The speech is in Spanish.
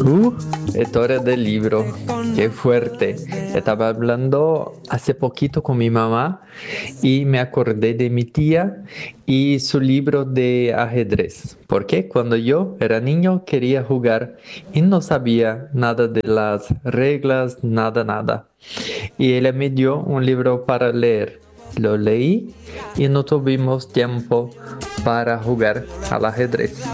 Historia del libro. Qué fuerte. Estaba hablando hace poquito con mi mamá y me acordé de mi tía y su libro de ajedrez. Porque cuando yo era niño quería jugar y no sabía nada de las reglas, nada. Y ella me dio un libro para leer. Lo leí y no tuvimos tiempo para jugar al ajedrez.